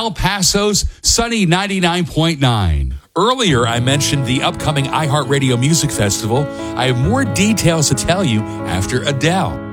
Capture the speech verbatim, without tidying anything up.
El Paso's Sunny ninety-nine point nine. Earlier, I mentioned the upcoming iHeartRadio Music Festival. I have more details to tell you after Adele.